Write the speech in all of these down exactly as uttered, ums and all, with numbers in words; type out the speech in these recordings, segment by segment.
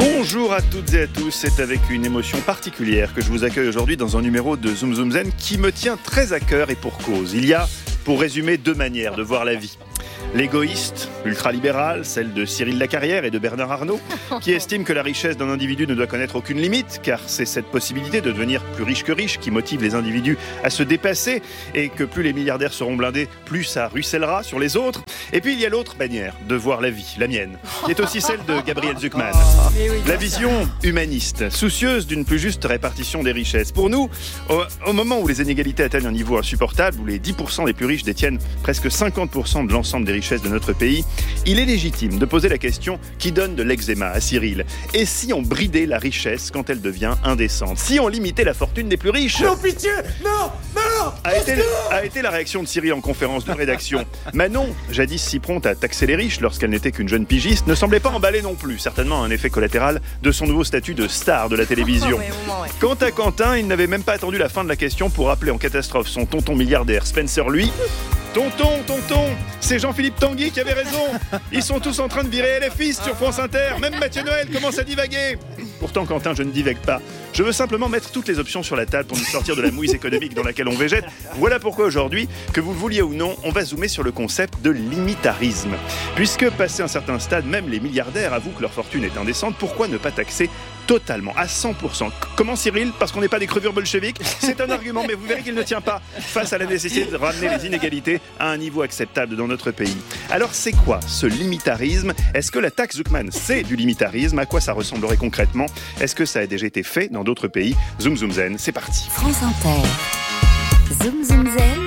Bonjour à toutes et à tous, c'est avec une émotion particulière que je vous accueille aujourd'hui dans un numéro de Zoom Zoom Zen qui me tient très à cœur et pour cause. Il y a, pour résumer, deux manières de voir la vie. L'égoïste, ultralibéral, celle de Cyril Lacarrière et de Bernard Arnault, qui estime que la richesse d'un individu ne doit connaître aucune limite, car c'est cette possibilité de devenir plus riche que riche qui motive les individus à se dépasser, et que plus les milliardaires seront blindés, plus ça ruissellera sur les autres. Et puis il y a l'autre manière de voir la vie, la mienne, qui est aussi celle de Gabriel Zucman. La vision humaniste, soucieuse d'une plus juste répartition des richesses. Pour nous, au, au moment où les inégalités atteignent un niveau insupportable, où les dix pour cent les plus riches détiennent presque cinquante pour cent de l'ensemble des richesses de notre pays, il est légitime de poser la question qui donne de l'eczéma à Cyril. Et si on bridait la richesse quand elle devient indécente? Si on limitait la fortune des plus riches? Non, pitié! Non! Non! A été, a été la réaction de Cyril en conférence de rédaction. Manon, jadis si prompte à taxer les riches lorsqu'elle n'était qu'une jeune pigiste, ne semblait pas emballée non plus, certainement un effet collatéral de son nouveau statut de star de la télévision. Quant à Quentin, il n'avait même pas attendu la fin de la question pour appeler en catastrophe son tonton milliardaire Spencer, lui. Tonton, tonton, c'est Jean-Philippe Tanguy qui avait raison. Ils sont tous en train de virer L F I sur France Inter. Même Mathieu Noël commence à divaguer. Pourtant, Quentin, je ne divague pas. Je veux simplement mettre toutes les options sur la table pour nous sortir de la mouise économique dans laquelle on végète. Voilà pourquoi aujourd'hui, que vous le vouliez ou non, on va zoomer sur le concept de limitarisme. Puisque, passé un certain stade, même les milliardaires avouent que leur fortune est indécente, pourquoi ne pas taxer totalement, à cent pour cent? Comment, Cyril? Parce qu'on n'est pas des crevures bolcheviques? C'est un argument, mais vous verrez qu'il ne tient pas face à la nécessité de ramener les inégalités à un niveau acceptable dans notre pays. Alors, c'est quoi ce limitarisme? Est-ce que la taxe Zucman, c'est du limitarisme? À quoi ça ressemblerait concrètement? Est-ce que ça a déjà été fait dans d'autres pays? Zoom Zoom Zen, c'est parti. France Inter. Zoom Zoom Zen.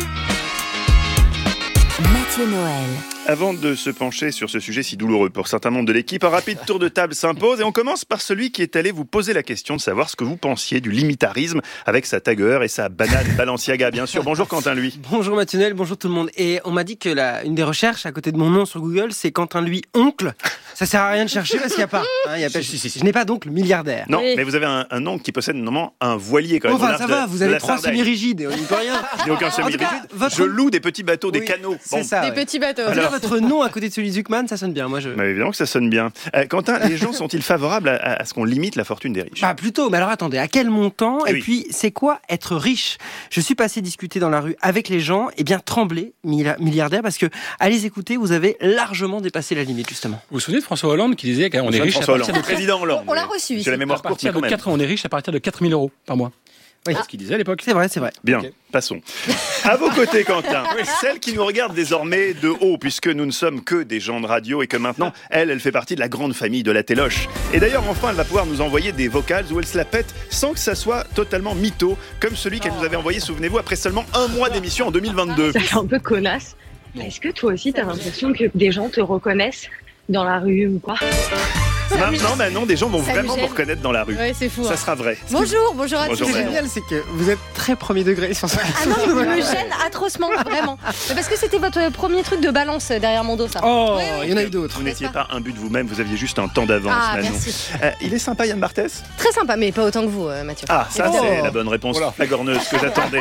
Mathieu Noël. Avant de se pencher sur ce sujet si douloureux pour certains membres de l'équipe, un rapide tour de table s'impose et on commence par celui qui est allé vous poser la question de savoir ce que vous pensiez du limitarisme avec sa tagueur et sa banane Balenciaga, bien sûr. Bonjour Quentin Lui. Bonjour Mathieu Noël, bonjour tout le monde. Et on m'a dit que la, une des recherches à côté de mon nom sur Google, c'est Quentin Lui oncle. Ça sert à rien de chercher parce qu'il n'y a pas. Hein, y a pas si, si, si. Je n'ai pas d'oncle milliardaire. Non, oui. Mais vous avez un, un oncle qui possède normalement un voilier quand même. Enfin, ça va, de, vous avez trois semi-rigides, on n'y peut rien. Je n'ai aucun semi-rigide. Votre... Je loue des petits bateaux, oui, des canots. C'est bon. ça. Des ouais. petits bateaux. Alors, votre nom à côté de celui de Zucman, ça sonne bien. Moi, je. Bah, évidemment que ça sonne bien. Euh, Quentin, les gens sont-ils favorables à, à, à ce qu'on limite la fortune des riches? Bah plutôt. Mais alors attendez, à quel montant? Eh Et oui. puis, c'est quoi être riche? Je suis passé discuter dans la rue avec les gens. Et bien trembler, milliardaires, parce que à les écouter, vous avez largement dépassé la limite justement. Vous vous souvenez de François Hollande qui disait qu'on est riche à partir de président Hollande. On l'a reçu ici. J'ai la mémoire à courte, mais partir quand de même. quatre, on est riche à partir de quatre mille euros par mois. Oui. C'est ce qu'il disait à l'époque. C'est vrai, c'est vrai. Bien, Okay. Passons. À vos côtés, Quentin, celle qui nous regarde désormais de haut, puisque nous ne sommes que des gens de radio et que maintenant, elle, elle fait partie de la grande famille de la téloche. Et d'ailleurs, enfin, elle va pouvoir nous envoyer des vocals où elle se la pète sans que ça soit totalement mytho, comme celui qu'elle nous avait envoyé, souvenez-vous, après seulement un mois d'émission en deux mille vingt-deux. Ça fait un peu connasse. Est-ce que toi aussi, t'as l'impression que des gens te reconnaissent dans la rue ou quoi? Maintenant, maintenant, des gens vont Ça me vraiment gêne. vous reconnaître dans la rue. Ouais, c'est fou. Ça hein. sera vrai. Bonjour, bonjour à Bonjour, tous. Ce qui est génial, c'est que vous êtes très premier degré sur ça. Ah non, mais me gêne atrocement, vraiment. Mais parce que c'était votre premier truc de balance derrière mon dos, ça. Oh, Ouais, ouais. il y en a eu d'autres. Vous n'étiez pas un but de vous-même, vous aviez juste un temps d'avance, Ah, Manon. merci. Euh, il est sympa, Yann Barthès? Très sympa, mais pas autant que vous, euh, Mathieu. Ah, ça, Oh. c'est la bonne réponse flagorneuse que j'attendais.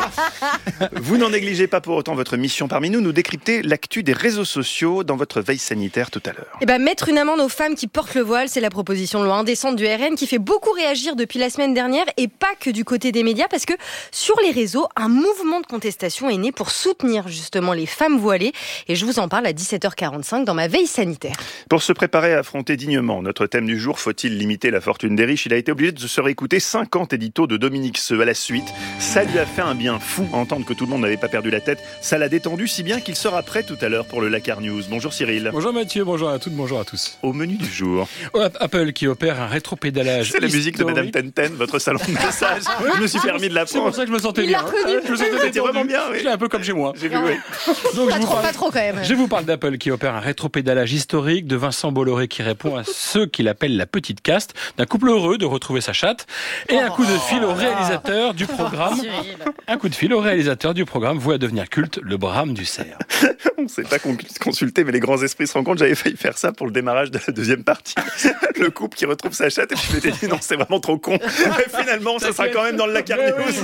Vous n'en négligez pas pour autant votre mission parmi nous, nous décrypter l'actu des réseaux sociaux dans votre veille sanitaire tout à l'heure. Eh ben, mettre une amende aux femmes qui portent le voile, c'est la proposition de loi indécente du R N qui fait beaucoup réagir depuis la semaine dernière et pas que du côté des médias parce que sur les réseaux, un mouvement de contestation est né pour soutenir justement les femmes voilées et je vous en parle à dix-sept heures quarante-cinq dans ma veille sanitaire. Pour se préparer à affronter dignement notre thème du jour, faut-il limiter la fortune des riches? Il a été obligé de se réécouter cinquante éditos de Dominique Seux à la suite. Ça lui a fait un bien fou entendre que tout le monde n'avait pas perdu la tête. Ça l'a détendu si bien qu'il sera prêt tout à l'heure pour le Lacar News. Bonjour Cyril. Bonjour Mathieu, bonjour à toutes, bonjour à tous. Au menu du jour. Apple qui opère un rétropédalage. C'est la musique de Madame historique. Tenten, votre salon de massage. Je me suis permis de C'est pour l'apprendre. ça que je me sentais Il l'a bien. reconnu. Je me sentais C'était détendu. vraiment bien, oui. Je l'ai un peu comme chez moi. J'ai vu, oui. Donc, Pas je vous trop, parle- pas trop quand même. Je vous parle d'Apple qui opère un rétropédalage historique, de Vincent Bolloré qui répond à ceux qu'il appelle la petite caste, d'un couple heureux de retrouver sa chatte, et un coup de fil au réalisateur du programme, un coup de fil au réalisateur du programme voué à devenir culte, le Brame du Cerf. On ne s'est pas con- consulté, mais les grands esprits se rencontrent. J'avais failli faire ça pour le démarrage de la deuxième partie. Le couple qui retrouve sa chatte, et puis je m'étais dit non, c'est vraiment trop con. Mais finalement, ça sera quand même dans le Lacar Ouais, oui, News. bien sûr.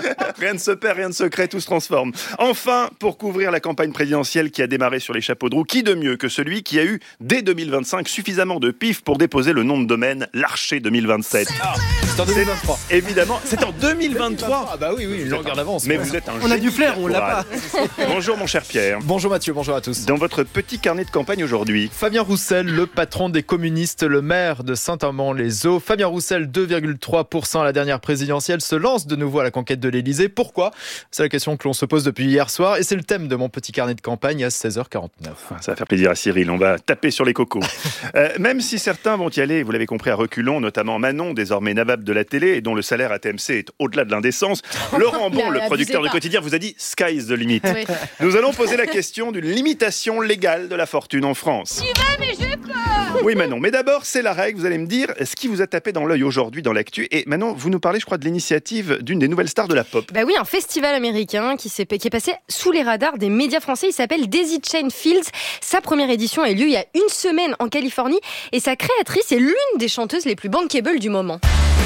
Rien ne se perd, rien ne se crée, tout se transforme. Enfin, pour couvrir la campagne présidentielle qui a démarré sur les chapeaux de roue, qui de mieux que celui qui a eu, dès deux mille vingt-cinq, suffisamment de pif pour déposer le nom de domaine Larcher deux mille vingt-sept. Ah, c'est en deux mille vingt-trois. Évidemment, c'est en deux mille vingt-trois. Ah bah oui, oui, une longueur d'avance. Mais vous êtes un On a génie du flair, on l'a pas. Bonjour mon cher Pierre. Bonjour Mathieu, bonjour à tous. Dans votre petit carnet de campagne aujourd'hui. Fabien Roussel, le patron des communistes, le maire de Saint-Amand-les-Eaux. Fabien Roussel, deux virgule trois pour cent à la dernière présidentielle, se lance de nouveau à la conquête de l'Élysée. Pourquoi ? C'est la question que l'on se pose depuis hier soir et c'est le thème de mon petit carnet de campagne à seize heures quarante-neuf. Ça va faire plaisir à Cyril, on va taper sur les cocos. euh, même si certains vont y aller, vous l'avez compris, à reculons, notamment Manon, désormais nabab de la télé et dont le salaire à T M C est au-delà de l'indécence, Laurent Bon, le producteur de Quotidien, vous a dit « Sky is the limit ». Oui. Nous allons poser la question d'une limitation légale de la fortune en France. J'y vais, mais j'ai peur. Oui Manon, mais d'abord c'est la règle, vous allez me dire ce qui vous a tapé dans l'œil aujourd'hui dans l'actu. Et Manon, vous nous parlez je crois de l'initiative d'une des nouvelles stars de la pop. Bah oui, un festival américain qui, s'est, qui est passé sous les radars des médias français, il s'appelle Daisy Chain Fields. Sa première édition a eu lieu il y a une semaine en Californie et sa créatrice est l'une des chanteuses les plus bankable du moment.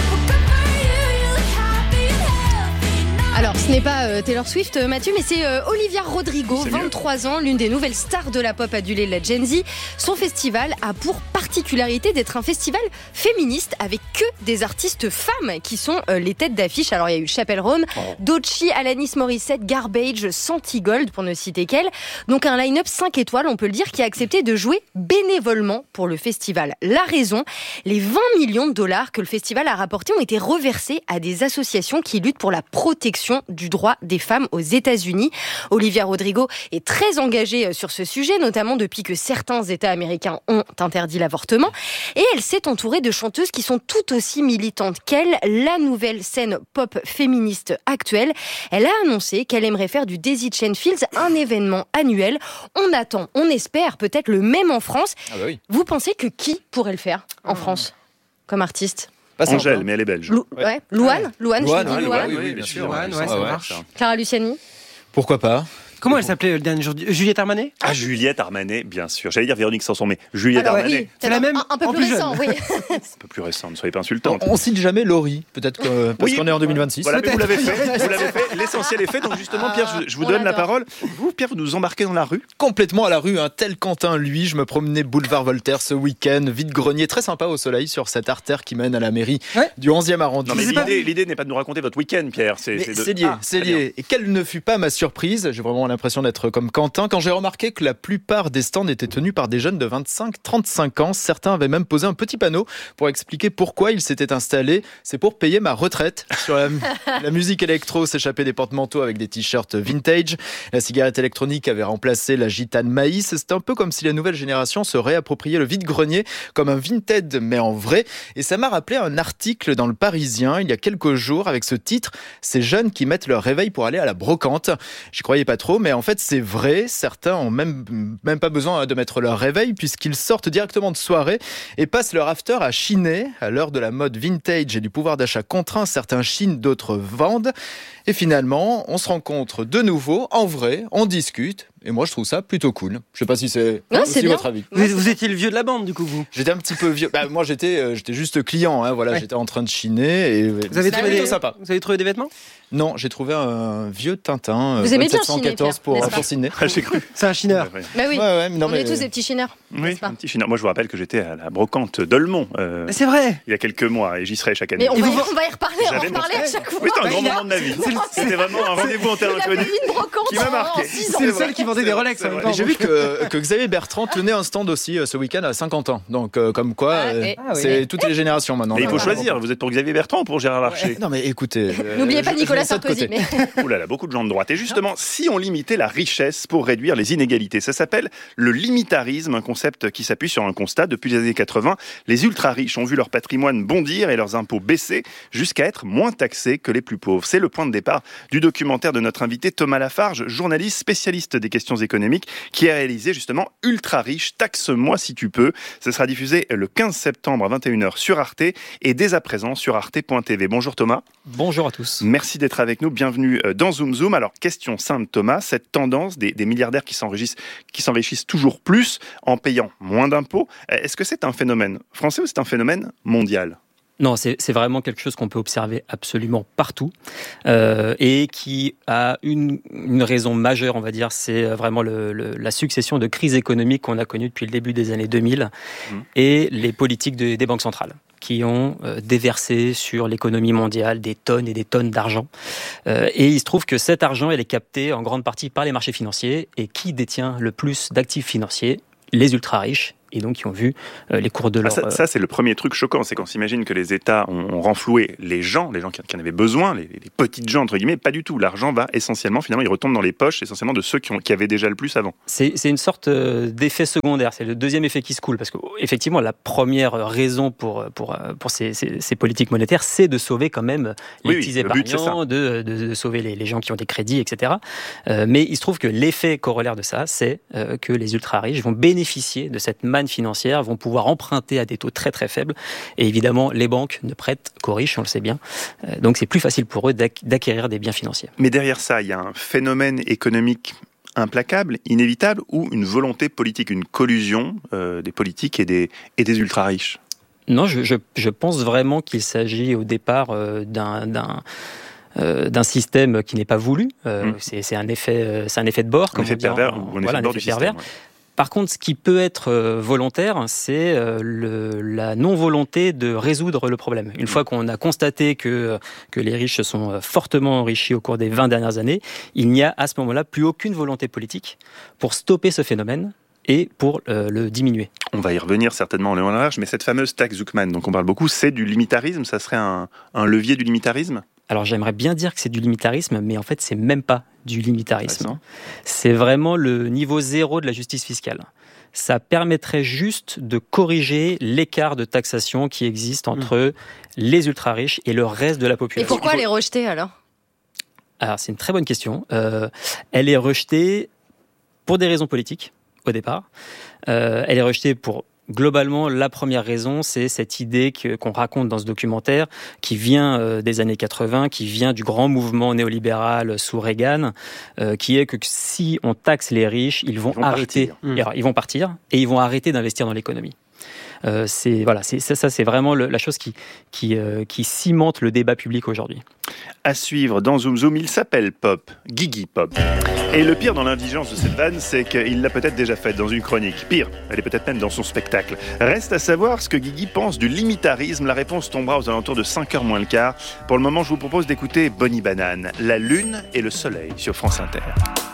Alors, ce n'est pas euh, Taylor Swift, euh, Mathieu, mais c'est euh, Olivia Rodrigo, vingt-trois ans, l'une des nouvelles stars de la pop adulée de la Gen Z. Son festival a pour particularité d'être un festival féministe avec que des artistes femmes qui sont euh, les têtes d'affiche. Alors, il y a eu Chappell Roan, oh. Doechii, Alanis Morissette, Garbage, Santigold, pour ne citer qu'elle. Donc, un line-up cinq étoiles, on peut le dire, qui a accepté de jouer bénévolement pour le festival. La raison, les vingt millions de dollars que le festival a rapportés ont été reversés à des associations qui luttent pour la protection du droit des femmes aux États-Unis. Olivia Rodrigo est très engagée sur ce sujet, notamment depuis que certains États américains ont interdit l'avortement. Et elle s'est entourée de chanteuses qui sont tout aussi militantes qu'elle. La nouvelle scène pop féministe actuelle. Elle a annoncé qu'elle aimerait faire du Daisy Chain Fields un événement annuel. On attend, on espère peut-être le même en France. Ah bah oui. Vous pensez que qui pourrait le faire en France comme artiste ? Angèle, mais elle est belge. Lou- ouais. Louane, Louane, Louane, je dis oui, Louane. oui, oui, bien sûr. Louane, ouais, Ah ça ouais. marche. Clara Luciani. Pourquoi pas ? Comment elle s'appelait le dernier jour du- Juliette Armanet ? Ah, Juliette Armanet, bien sûr. J'allais dire Véronique Sanson, mais Juliette Alors, Armanet, oui, C'est la même, un, un peu en plus, plus récent, oui. un peu plus récente, ne soyez pas On, insultante. on cite jamais Laurie, peut-être que, parce Oui. qu'on est en deux mille vingt-six. Voilà, mais vous l'avez Peut-être. fait, vous l'avez fait. L'essentiel est fait. Donc justement, Pierre, je, je vous on donne la l'adore. parole. Vous, Pierre, vous nous embarquez dans la rue. Complètement à la rue, un tel Quentin, lui, je me promenais boulevard Voltaire ce week-end, vide-grenier, très sympa au soleil sur cette artère qui mène à la mairie Ouais. du onzième Non, arrondissement. mais Je sais pas. l'idée, l'idée n'est pas de nous raconter votre week-end, Pierre. C'est, Mais c'est de- c'est lié, Ah, c'est très bien. lié. Et quelle ne fut pas ma surprise, j'ai vraiment l'impression d'être comme Quentin, quand j'ai remarqué que la plupart des stands étaient tenus par des jeunes de vingt-cinq à trente-cinq ans. Certains avaient même posé un petit panneau pour expliquer pourquoi ils s'étaient installés. C'est pour payer ma retraite. Sur la, la musique électro s'échappait des porte-manteaux avec des t-shirts vintage. La cigarette électronique avait remplacé la gitane maïs. C'était un peu comme si la nouvelle génération se réappropriait le vide-grenier comme un Vinted, mais en vrai. Et ça m'a rappelé un article dans Le Parisien il y a quelques jours avec ce titre « Ces jeunes qui mettent leur réveil pour aller à la brocante ». J'y croyais pas trop, mais en fait c'est vrai. Certains ont même, même pas besoin de mettre leur réveil puisqu'ils sortent directement de soirée et passent leur after à chiner. À l'heure de la mode vintage et du pouvoir d'achat contraint, certains chinent, d'autres vendent. Et finalement, on se rencontre de nouveau, en vrai, on discute. Et moi, je trouve ça plutôt cool. Je sais pas si c'est Ouais, aussi c'est bien. votre avis. Vous, vous étiez le vieux de la bande, du coup, vous. J'étais un petit peu vieux. Bah, moi, j'étais, euh, j'étais juste client. Hein, voilà, Ouais. j'étais en train de chiner. Et Vous avez, c'était trouvé plutôt des, sympa. vous avez trouvé des vêtements ? Non, j'ai trouvé un vieux Tintin. euh, Vous aimez bien vingt-sept cent chiner, quatorze Pierre, pour, n'est-ce pas pour Sydney. Ah, j'ai cru. C'est un chineur. Ouais, ouais. Bah oui, Ouais, ouais, non, on mais- est tous des petits chineurs. Oui, n'est-ce pas un petit chineur. Moi, je vous rappelle que j'étais à la brocante d'Olmont euh, C'est vrai. il y a quelques mois et j'y serai chaque année. Mais on Et va, vous- y, on va y reparler, on va J'avais en reparler mon- à chaque fois. Oui, c'était un grand Il a- moment de ma vie. C'était vraiment un rendez-vous en terre Il a inconnue. fait une brocante Qui m'a marqué. en six ans. C'est le vrai. seul qui vendait des Rolex C'est en même vrai. temps. Et j'ai vu que, que Xavier Bertrand tenait un stand aussi euh, ce week-end à cinquante ans. Donc, euh, comme quoi, Ah, euh, et- Ah oui. c'est toutes les générations maintenant. Mais il faut Là, choisir. Vous êtes pour Xavier Bertrand ou pour Gérard Larcher? Non, mais écoutez. euh, N'oubliez pas je- je Nicolas mets ça de Sarkozy. côté. Mais... Ouh là là, beaucoup de gens de droite. Et justement, si on limitait la richesse pour réduire les inégalités, ça s'appelle le limitarisme, un concept qui s'appuie sur un constat. Depuis les années quatre-vingts, les ultra-riches ont vu leur patrimoine bondir et leurs impôts baisser jusqu'à être moins taxés que les plus pauvres. C'est le point de départ du documentaire de notre invité Thomas Lafarge, journaliste spécialiste des questions économiques, qui a réalisé justement Ultra-riche, taxe-moi si tu peux. Ce sera diffusé le quinze septembre à vingt et une heures sur Arte et dès à présent sur arte point t v. Bonjour Thomas. Bonjour à tous. Merci d'être avec nous, bienvenue dans Zoom Zoom. Alors, question simple Thomas, cette tendance des, des milliardaires qui s'enrichissent, qui s'enrichissent toujours plus en payant moins d'impôts, est-ce que c'est un phénomène français ou c'est un phénomène mondial ? Non, c'est, c'est vraiment quelque chose qu'on peut observer absolument partout euh, et qui a une, une raison majeure, on va dire, c'est vraiment le, le, la succession de crises économiques qu'on a connues depuis le début des années deux mille mmh. et les politiques de, des banques centrales qui ont euh, déversé sur l'économie mondiale des tonnes et des tonnes d'argent. Euh, et il se trouve que cet argent, elle est capté en grande partie par les marchés financiers. Et qui détient le plus d'actifs financiers ? Les ultra-riches. Et donc, qui ont vu euh, les cours de l'or. Ah, ça, ça, c'est le premier truc choquant, c'est qu'on s'imagine que les États ont, ont renfloué les gens, les gens qui, qui en avaient besoin, les, les petites gens, entre guillemets. Pas du tout. L'argent va essentiellement, finalement, il retombe dans les poches, essentiellement de ceux qui, ont, qui avaient déjà le plus avant. C'est, c'est une sorte d'effet secondaire. C'est le deuxième effet qui se coule. Parce qu'effectivement, la première raison pour, pour, pour ces, ces, ces politiques monétaires, c'est de sauver quand même les oui, petits oui, épargnants, de, de, de sauver les, les gens qui ont des crédits, et cetera. Euh, mais il se trouve que l'effet corollaire de ça, c'est euh, que les ultra-riches vont bénéficier de cette manne financière, vont pouvoir emprunter à des taux très très faibles. Et évidemment, les banques ne prêtent qu'aux riches, on le sait bien. Donc c'est plus facile pour eux d'acquérir des biens financiers. Mais derrière ça, il y a un phénomène économique implacable, inévitable, ou une volonté politique, une collusion euh, des politiques et des, et des ultra-riches ? Non, je, je, je pense vraiment qu'il s'agit au départ euh, d'un... d'un Euh, d'un système qui n'est pas voulu. Euh, mmh. c'est, c'est, un effet, c'est un effet de bord. Un effet pervers, ou un effet de bord du système. Ouais. Par contre, ce qui peut être volontaire, c'est le, la non-volonté de résoudre le problème. Une fois qu'on a constaté que, que les riches se sont fortement enrichis au cours des vingt dernières années, il n'y a à ce moment-là plus aucune volonté politique pour stopper ce phénomène et pour euh, le diminuer. On va y revenir certainement en long et en large, mais cette fameuse taxe Zuckman dont on parle beaucoup, c'est du limitarisme ? Ça serait un, un levier du limitarisme ? Alors j'aimerais bien dire que c'est du limitarisme, mais en fait c'est même pas du limitarisme. C'est vraiment le niveau zéro de la justice fiscale. Ça permettrait juste de corriger l'écart de taxation qui existe entre mmh. les ultra-riches et le reste de la population. Et pourquoi les rejeter alors ? Alors c'est une très bonne question. Euh, elle est rejetée pour des raisons politiques au départ. Euh, elle est rejetée pour... Globalement, la première raison, c'est cette idée que, qu'on raconte dans ce documentaire, qui vient euh, des années quatre-vingts, qui vient du grand mouvement néolibéral sous Reagan, euh, qui est que si on taxe les riches, ils vont, ils vont arrêter, partir. Alors, ils vont partir et ils vont arrêter d'investir dans l'économie. Euh, c'est voilà, c'est ça, ça c'est vraiment le, la chose qui qui euh, qui cimente le débat public aujourd'hui. À suivre dans Zoom Zoom, il s'appelle Pop, Guigui Pop. Et le pire dans l'indigence de cette vanne, c'est qu'il l'a peut-être déjà faite dans une chronique. Pire, elle est peut-être même dans son spectacle. Reste à savoir ce que Guigui pense du limitarisme. La réponse tombera aux alentours de cinq heures moins le quart. Pour le moment, je vous propose d'écouter Bonnie Banane, La Lune et le Soleil sur France Inter.